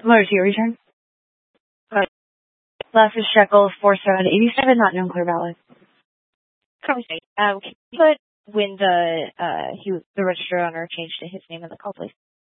Motor to your return. Right. Last is Shekel 4787, not known Clear Valley. Can you put when the registered owner changed his name in the call, please?